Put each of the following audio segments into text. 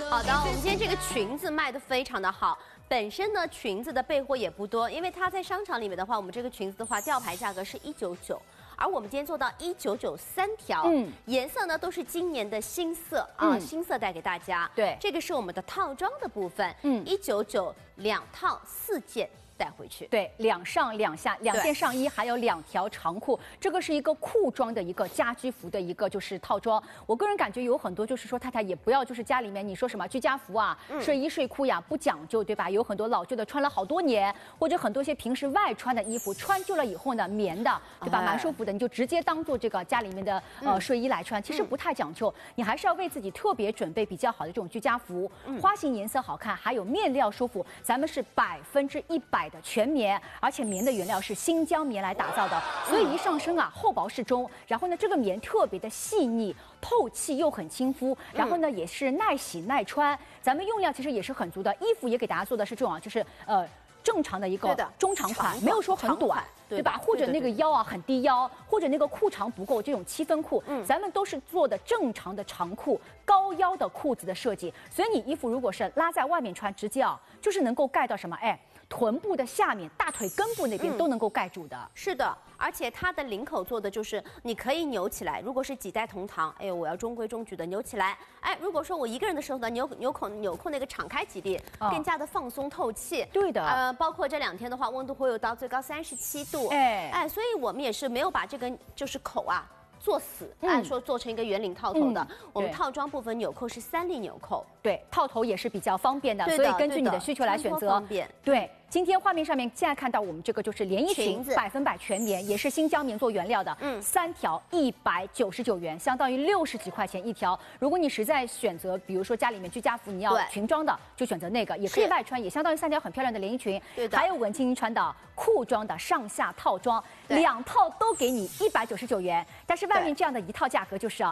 好的，我们今天这个裙子卖得非常的好。本身呢，裙子的备货也不多，因为它在商场里面的话，我们这个裙子的话，吊牌价格是199，而我们今天做到199，3条，颜色呢都是今年的新色啊，新色带给大家。对，这个是我们的套装的部分，199，2套4件。带回去，对，2上2下，2件上衣，还有2条长裤，这个是一个裤装的一个家居服的一个就是套装。我个人感觉有很多就是说太太也不要就是家里面你说什么居家服啊、睡衣睡裤呀不讲究，对吧？有很多老旧的穿了好多年，或者很多些平时外穿的衣服穿旧了以后呢，棉的，对吧？蛮舒服的，你就直接当做这个家里面的睡衣来穿，其实不太讲究。你还是要为自己特别准备比较好的这种居家服，花型颜色好看，还有面料舒服，咱们是100%的全棉，而且棉的原料是新疆棉来打造的，所以一上身啊厚薄适中。然后呢，这个棉特别的细腻、透气又很亲肤，然后呢也是耐洗耐穿。咱们用料其实也是很足的，衣服也给大家做的是这种就是正常的一个中长款，没有说很短，对吧？或者那个腰啊很低腰，或者那个裤长不够这种7分裤，咱们都是做的正常的长裤、高腰的裤子的设计。所以你衣服如果是拉在外面穿，直接啊就是能够盖到什么臀部的下面、大腿根部那边都能够盖住的。是的，而且它的领口做的就是你可以扭起来，如果是几代同堂，哎呦，我要中规中矩的扭起来。哎，如果说我一个人的时候呢，纽扣那个敞开几粒，更加的放松透气。对的。包括这2天的话，温度会有到最高37度。所以我们也是没有把这个就是口啊做死，按说做成一个圆领套头的。我们套装部分纽扣是3粒纽扣，对，套头也是比较方便的，所以根据你的需求来选择。方便。对。今天画面上面现在看到我们这个就是连衣裙，100%全棉，也是新疆棉做原料的，3条199元，相当于60几块钱一条。如果你实在选择，比如说家里面居家服你要裙装的，就选择那个，也可以外穿，也相当于3条很漂亮的连衣裙。对的。还有文青穿的裤装的上下套装，2套都给你199元，但是外面这样的一套价格就是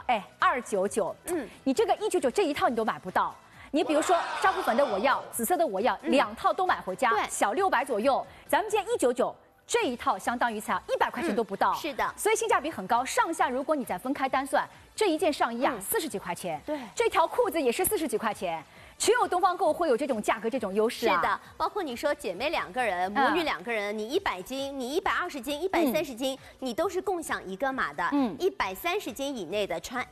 299，你这个199这一套你都买不到。你比如说沙湖粉的我要，紫色的我要，2套都买回家，小600左右。咱们今天199这一套相当于才100块钱都不到，是的，所以性价比很高。上下如果你再分开单算，这一件上衣啊40几块钱，对，这条裤子也是40几块钱。只有东方购会有这种价格这种优势啊！是的，包括你说姐妹2个人、母女2个人，你100斤、你120斤、130斤，你都是共享一个码的。130斤以内的穿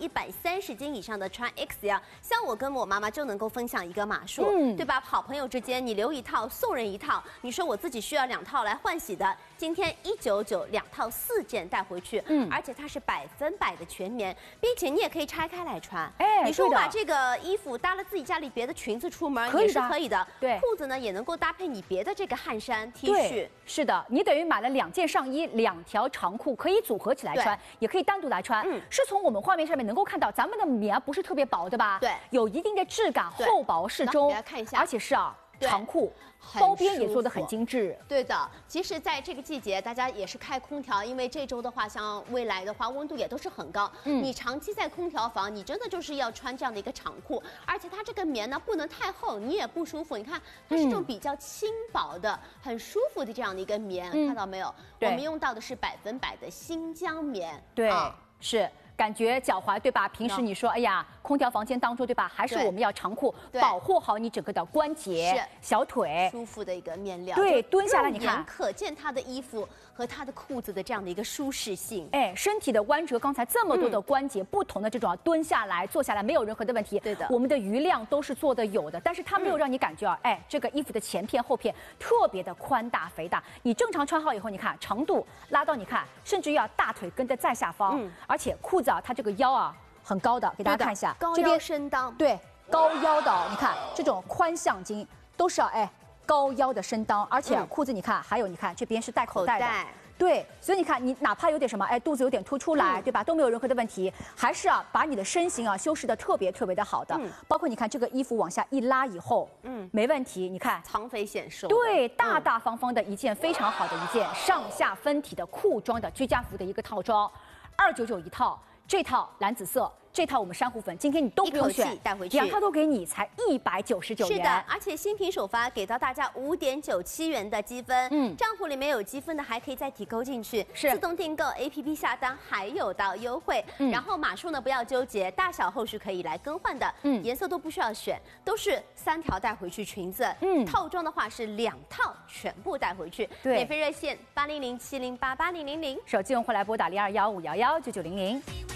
L，130斤以上的穿 XL。像我跟我妈妈就能够分享一个码数，对吧？好朋友之间你留1套送人1套，你说我自己需要2套来换洗的，今天199，2套4件带回去，而且它是100%的全棉，并且你也可以拆开来穿。你说我把这个衣服搭了自己家里别的裙子出门也是可以的，对，裤子呢也能够搭配你别的这个汗衫 T 恤。是的，你等于买了2件上衣、2条长裤，可以组合起来穿，也可以单独来穿。是从我们画面上面能够看到，咱们的棉不是特别薄的吧？对，有一定的质感，厚薄适中。大家看一下，而且是长裤。包边也做得很精致，对的。其实，在这个季节，大家也是开空调，因为这周的话，像未来的话，温度也都是很高。你长期在空调房，你真的就是要穿这样的一个长裤，而且它这个棉呢不能太厚，你也不舒服。你看，它是这种比较轻薄的、很舒服的这样的一个棉，看到没有？我们用到的是100%的新疆棉，对，是。感觉脚踝对吧？平时你说，哎呀，空调房间当中对吧？还是我们要长裤保护好你整个的关节、小腿，舒服的一个面料。对，蹲下来你看，可见它的衣服和它的裤子的这样的一个舒适性。身体的弯折，刚才这么多的关节，不同的这种蹲下来、坐下来没有任何的问题。对的，我们的余量都是做的有的，但是它没有让你感觉这个衣服的前片后片特别的宽大肥大。你正常穿好以后，你看长度拉到你看，甚至要大腿根的在下方，而且裤子它这个腰很高的，给大家看一下，高腰身裆，对，高腰的，你看这种宽向襟都是高腰的身裆，而且裤子你看，还有你看这边是带口袋的，对，所以你看你哪怕有点什么肚子有点凸出来，对吧，都没有任何的问题，还是把你的身形修饰的特别的好的，包括你看这个衣服往下一拉以后，没问题，你看藏肥显瘦，对，大大方方的一件非常好的一件上下分体的裤装的居家服的一个套装，299一套。这套蓝紫色， 这套我们珊瑚粉，今天你都不用选， 带回去 2套都给你，才199元。 是的，而且新品首发给到大家5.97元的积分，账户里面有积分的还可以再提勾进去， 是自动订购 APP 下单还有到优惠。然后码数呢不要纠结，大小后续可以来更换的，颜色都不需要选，都是3条带回去裙子，套装的话是2套全部带回去。 对， 免费热线80070880000， 手机用户来拨打0215119900。